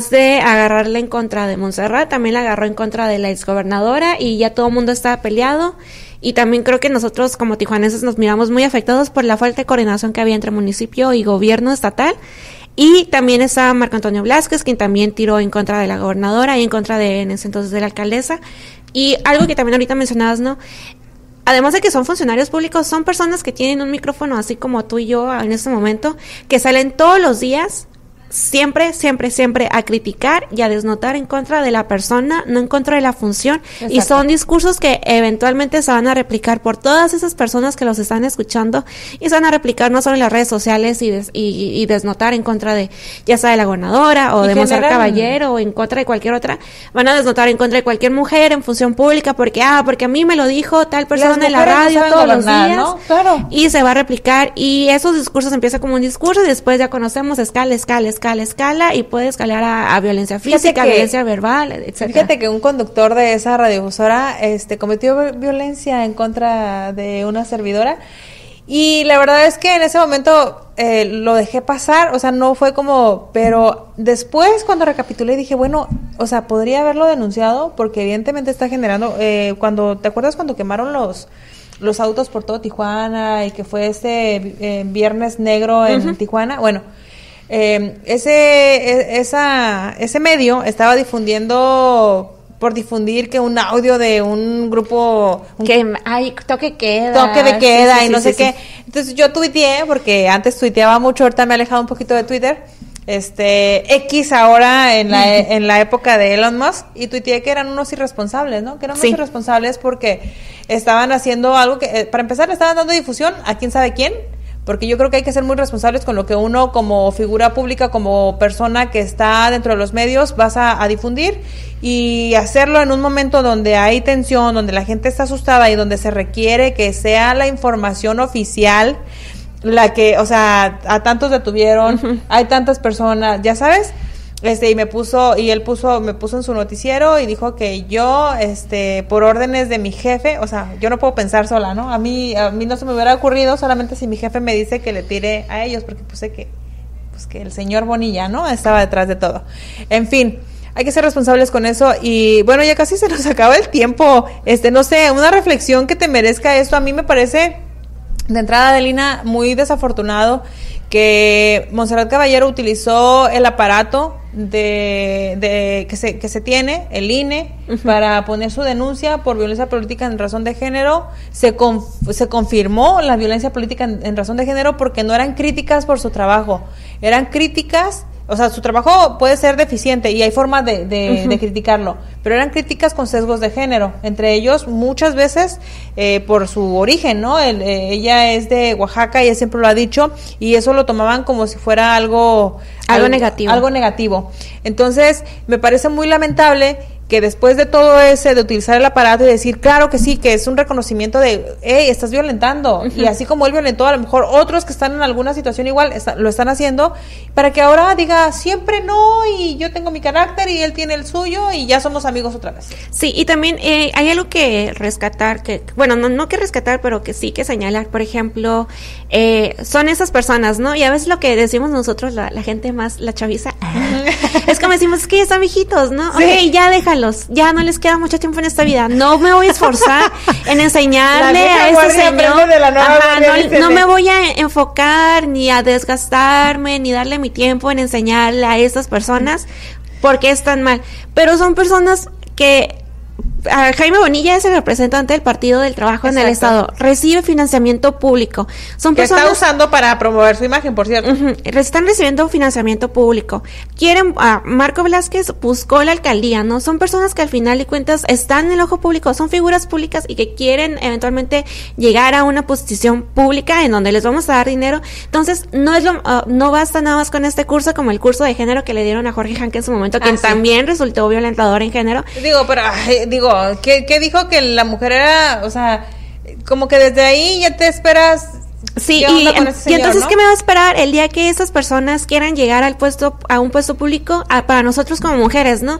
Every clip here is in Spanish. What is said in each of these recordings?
además de agarrarle en contra de Montserrat, también la agarró en contra de la exgobernadora y ya todo el mundo estaba peleado. Y también creo que nosotros como tijuanenses nos miramos muy afectados por la falta de coordinación que había entre municipio y gobierno estatal. Y también estaba Marco Antonio Blázquez, quien también tiró en contra de la gobernadora y en contra de, en ese entonces, de la alcaldesa. Y algo que también ahorita mencionabas, ¿no? Además de que son funcionarios públicos, son personas que tienen un micrófono, así como tú y yo en este momento, que salen todos los días, siempre a criticar y a desnotar en contra de la persona, no en contra de la función. Exacto. Y son discursos que eventualmente se van a replicar por todas esas personas que los están escuchando y se van a replicar no solo en las redes sociales y desnotar en contra de, ya sea de la gobernadora o de Montserrat Caballero o en contra de cualquier otra, van a desnotar en contra de cualquier mujer en función pública porque a mí me lo dijo tal persona en la radio todos los días, ¿no? Claro. Y se va a replicar y esos discursos empiezan como un discurso y después ya conocemos escala y puede escalar a violencia física, violencia verbal, etcétera. Fíjate que un conductor de esa radiodifusora cometió violencia en contra de una servidora y la verdad es que en ese momento lo dejé pasar, o sea, no fue como, pero después cuando recapitulé dije, bueno, o sea, podría haberlo denunciado porque evidentemente está generando, ¿te acuerdas cuando quemaron los autos por todo Tijuana y que fue ese viernes negro en Tijuana? Bueno, ese medio estaba difundir que un audio de un grupo que hay toque de queda y no sé qué. Entonces yo tuiteé, porque antes tuiteaba mucho, ahorita me he alejado un poquito de Twitter, X ahora en la época de Elon Musk, y tuiteé que eran unos irresponsables, ¿no? Que eran unos irresponsables porque estaban haciendo algo que, para empezar, le estaban dando difusión a quién sabe quién. Porque yo creo que hay que ser muy responsables con lo que uno como figura pública, como persona que está dentro de los medios, vas a difundir y hacerlo en un momento donde hay tensión, donde la gente está asustada y donde se requiere que sea la información oficial la que, o sea, a tantos detuvieron, hay tantas personas, ya sabes. Y él me puso en su noticiero y dijo que yo, por órdenes de mi jefe, o sea, yo no puedo pensar sola, ¿no? A mí no se me hubiera ocurrido, solamente si mi jefe me dice que le tire a ellos, porque puse que el señor Bonilla, ¿no? Estaba detrás de todo. En fin, hay que ser responsables con eso y bueno, ya casi se nos acaba el tiempo. No sé, una reflexión que te merezca esto, a mí me parece, de entrada, Adelina, muy desafortunado que Montserrat Caballero utilizó el aparato que se tiene, el INE, para poner su denuncia por violencia política en razón de género. Se confirmó la violencia política en razón de género porque no eran críticas por su trabajo, eran críticas. O sea, su trabajo puede ser deficiente y hay formas de criticarlo, pero eran críticas con sesgos de género, entre ellos muchas veces por su origen, ¿no? Ella es de Oaxaca y ella siempre lo ha dicho y eso lo tomaban como si fuera algo negativo. Algo negativo. Entonces, me parece muy lamentable que después de todo ese, de utilizar el aparato y decir, claro que sí, que es un reconocimiento de, hey, estás violentando, y así como él violentó, a lo mejor otros que están en alguna situación igual lo están haciendo, para que ahora diga, siempre no, y yo tengo mi carácter y él tiene el suyo, y ya somos amigos otra vez. Sí, y también hay algo que rescatar, no que rescatar, pero que sí que señalar, por ejemplo, son esas personas, ¿no? Y a veces lo que decimos nosotros, la gente más, la chaviza, es como decimos, es que ya están viejitos, ¿no? Sí. Ok, ya déjalo. Ya no les queda mucho tiempo en esta vida. No me voy a esforzar en enseñarle a este señor. No me voy a enfocar ni a desgastarme ni darle mi tiempo en enseñarle a estas personas porque están mal. Pero son personas que Jaime Bonilla es el representante del Partido del Trabajo en el Estado, recibe financiamiento público. Son que personas, está usando para promover su imagen, por cierto. Están recibiendo financiamiento público. Marco Blázquez buscó la alcaldía, ¿no? Son personas que al final de cuentas están en el ojo público, son figuras públicas y que quieren eventualmente llegar a una posición pública en donde les vamos a dar dinero. Entonces, no basta nada más con este curso como el curso de género que le dieron a Jorge Hanke en su momento, que también resultó violentador en género. ¿Qué dijo? Que la mujer era, o sea, como que desde ahí ya te esperas Sí, y entonces, ¿no? ¿Qué me va a esperar el día que esas personas quieran llegar a un puesto público para nosotros como mujeres, ¿no?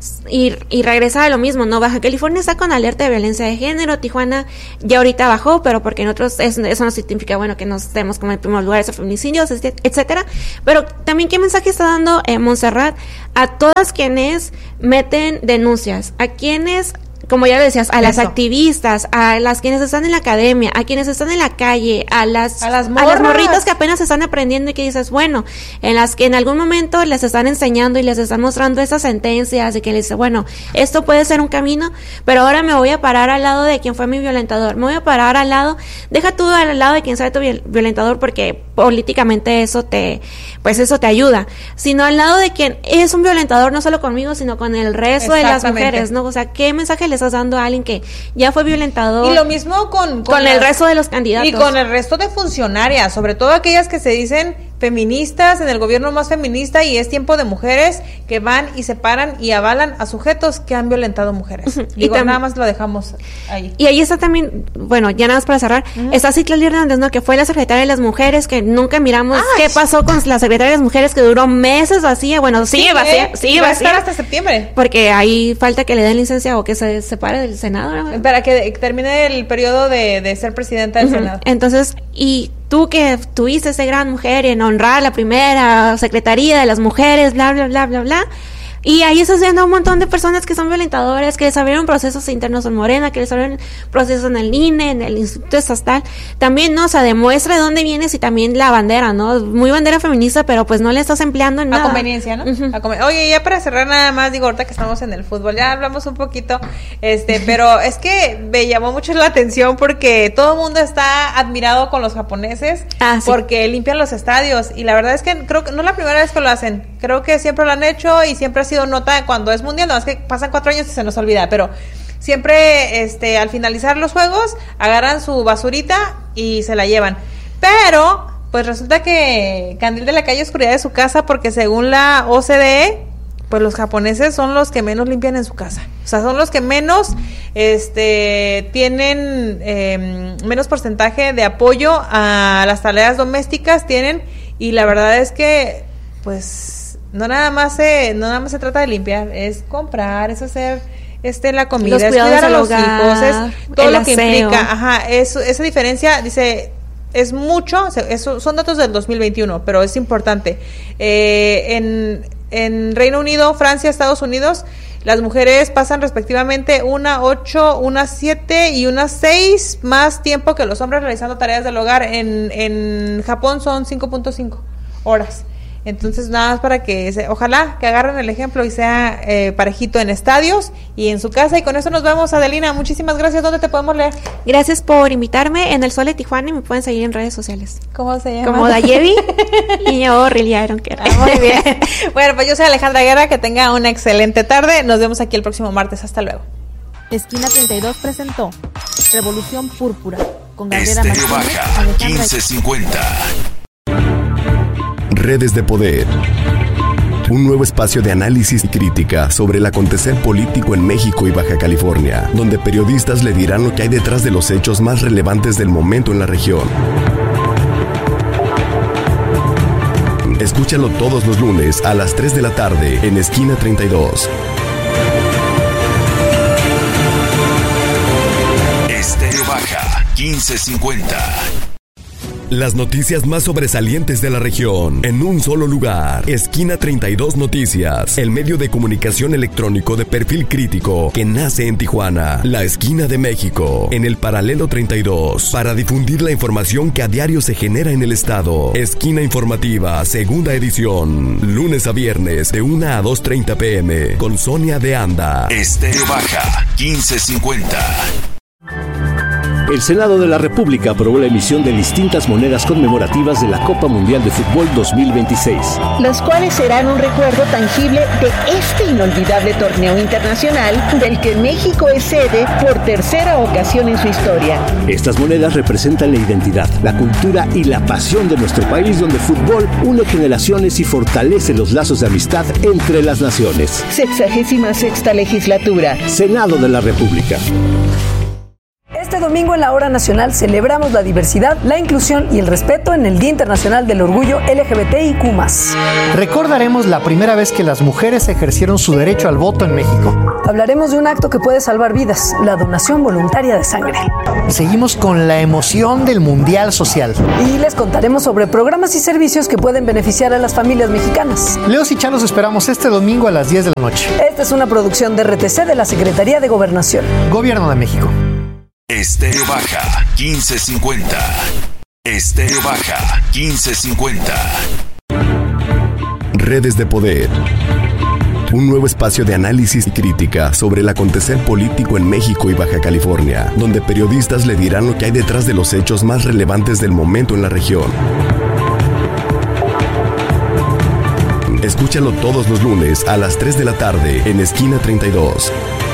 Y regresar a lo mismo, ¿no? Baja California está con alerta de violencia de género, Tijuana ya ahorita bajó, pero porque nosotros eso no significa, bueno, que nos estemos como en primer lugar esos feminicidios, etcétera. Pero también, ¿qué mensaje está dando Montserrat a todas quienes meten denuncias? A quienes, como ya lo decías, a las activistas, a las quienes están en la academia, a quienes están en la calle, a las morritas que apenas están aprendiendo y que dices, bueno, en las que en algún momento les están enseñando y les están mostrando esas sentencias y que les dice, bueno, esto puede ser un camino, pero ahora me voy a parar al lado de quien fue mi violentador, me voy a parar al lado, deja tú al lado de quien sea tu violentador, porque políticamente eso te ayuda, sino al lado de quien es un violentador, no solo conmigo, sino con el resto de las mujeres, ¿no? O sea, ¿qué mensaje le estás dando a alguien que ya fue violentador? Y lo mismo con el resto de los candidatos. Y con el resto de funcionarias, sobre todo aquellas que se dicen feministas, en el gobierno más feminista, y es tiempo de mujeres que van y se paran y avalan a sujetos que han violentado mujeres. Digo, nada más lo dejamos ahí. Y ahí está también, bueno, ya nada más para cerrar, está Citlali Hernández, ¿no? Que fue la secretaria de las mujeres, que nunca miramos qué pasó con la secretaria de las mujeres, que duró meses vacía, bueno, sigue vacía, va a estar hasta septiembre. Porque ahí falta que le den licencia o que se separe del Senado, ¿no? Para que termine el periodo de ser presidenta del Senado. Entonces, y tú que tuviste esa gran mujer en honrar la primera secretaría de las mujeres, bla, bla, bla, bla, bla. Y ahí estás viendo un montón de personas que son violentadoras, que les abrieron procesos internos en Morena, que les abrieron procesos en el INE, en el Instituto Estatal. También, ¿no? O sea, demuestra de dónde vienes y también la bandera, ¿no? Muy bandera feminista, pero pues no le estás empleando en nada. A conveniencia, ¿no? Oye, ya para cerrar nada más, digo, ahorita que estamos en el fútbol, ya hablamos un poquito, pero es que me llamó mucho la atención porque todo el mundo está admirado con los japoneses porque limpian los estadios, y la verdad es que creo que no es la primera vez que lo hacen, creo que siempre lo han hecho y siempre ha sido nota cuando es mundial, no es que pasan 4 años y se nos olvida, pero siempre al finalizar los juegos agarran su basurita y se la llevan, pero pues resulta que candil de la calle, oscuridad de su casa, porque según la OCDE, pues los japoneses son los que menos limpian en su casa, o sea, son los que menos tienen menos porcentaje de apoyo a las tareas domésticas tienen, y la verdad es que pues no nada más se trata de limpiar, es comprar, es hacer la comida, es cuidar a los hijos, es todo lo que implica, esa diferencia, dice, es mucho, son datos del 2021, pero es importante. En Reino Unido, Francia, Estados Unidos, las mujeres pasan respectivamente 8, 7 y 6 más tiempo que los hombres realizando tareas del hogar. En Japón son 5.5 horas. Entonces, nada más para que ojalá que agarren el ejemplo y sea parejito en estadios y en su casa. Y con eso nos vemos, Adelina. Muchísimas gracias. ¿Dónde te podemos leer? Gracias por invitarme. En El Sol de Tijuana, y me pueden seguir en redes sociales. ¿Cómo se llama? Como Dayevi y yo, Really I Don't Care. Muy bien. Bueno, pues yo soy Alejandra Guerra. Que tenga una excelente tarde. Nos vemos aquí el próximo martes. Hasta luego. Esquina 32 presentó Revolución Púrpura con Gabriela Martínez, Baja, 1550. Redes de Poder. Un nuevo espacio de análisis y crítica sobre el acontecer político en México y Baja California, donde periodistas le dirán lo que hay detrás de los hechos más relevantes del momento en la región. Escúchalo todos los lunes a las 3 de la tarde en Esquina 32. Estéreo Baja, 1550. Las noticias más sobresalientes de la región en un solo lugar. Esquina 32 Noticias, el medio de comunicación electrónico de perfil crítico que nace en Tijuana, la esquina de México, en el paralelo 32, para difundir la información que a diario se genera en el estado. Esquina Informativa, segunda edición, lunes a viernes de 1 a 2:30 p.m. con Sonia de Anda. Estéreo Baja, 1550. El Senado de la República aprobó la emisión de distintas monedas conmemorativas de la Copa Mundial de Fútbol 2026. Las cuales serán un recuerdo tangible de este inolvidable torneo internacional del que México es sede por tercera ocasión en su historia. Estas monedas representan la identidad, la cultura y la pasión de nuestro país, donde el fútbol une generaciones y fortalece los lazos de amistad entre las naciones. 66ª legislatura. Senado de la República. Este domingo en la Hora Nacional celebramos la diversidad, la inclusión y el respeto en el Día Internacional del Orgullo LGBTIQ+. Recordaremos la primera vez que las mujeres ejercieron su derecho al voto en México. Hablaremos de un acto que puede salvar vidas, la donación voluntaria de sangre. Seguimos con la emoción del Mundial Social. Y les contaremos sobre programas y servicios que pueden beneficiar a las familias mexicanas. Leos y Chá los esperamos este domingo a las 10 de la noche. Esta es una producción de RTC de la Secretaría de Gobernación. Gobierno de México. Estéreo Baja 1550. Estéreo Baja 1550. Redes de Poder. Un nuevo espacio de análisis y crítica sobre el acontecer político en México y Baja California, donde periodistas le dirán lo que hay detrás de los hechos más relevantes del momento en la región. Escúchalo todos los lunes a las 3 de la tarde en Esquina 32.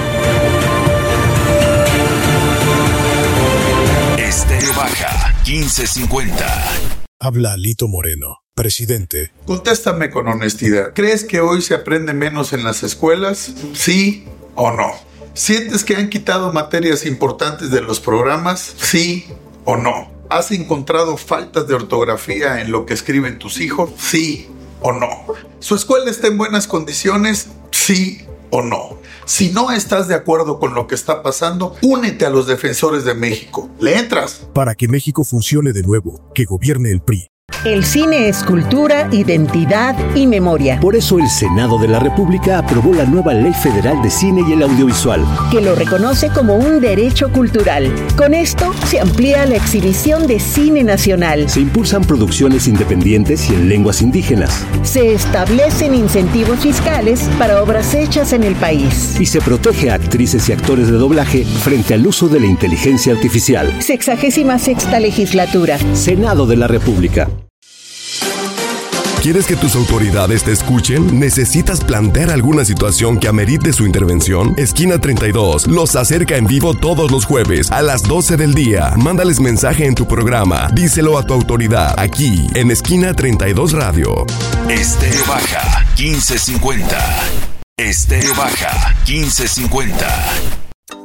Estéreo Baja 1550. Habla Lito Moreno, presidente. Contéstame con honestidad. ¿Crees que hoy se aprende menos en las escuelas? ¿Sí o no? ¿Sientes que han quitado materias importantes de los programas? ¿Sí o no? ¿Has encontrado faltas de ortografía en lo que escriben tus hijos? ¿Sí o no? ¿Su escuela está en buenas condiciones? ¿Sí o no? Si no estás de acuerdo con lo que está pasando, únete a los defensores de México. ¿Le entras? Para que México funcione de nuevo, que gobierne el PRI. El cine es cultura, identidad y memoria. Por eso el Senado de la República aprobó la nueva Ley Federal de Cine y el Audiovisual, que lo reconoce como un derecho cultural. Con esto se amplía la exhibición de cine nacional. Se impulsan producciones independientes y en lenguas indígenas. Se establecen incentivos fiscales para obras hechas en el país. Y se protege a actrices y actores de doblaje frente al uso de la inteligencia artificial. 66ª legislatura. Senado de la República. ¿Quieres que tus autoridades te escuchen? ¿Necesitas plantear alguna situación que amerite su intervención? Esquina 32 los acerca en vivo todos los jueves a las 12 del día. Mándales mensaje en tu programa. Díselo a tu autoridad aquí en Esquina 32 Radio. Estéreo Baja 1550. Estéreo Baja 1550.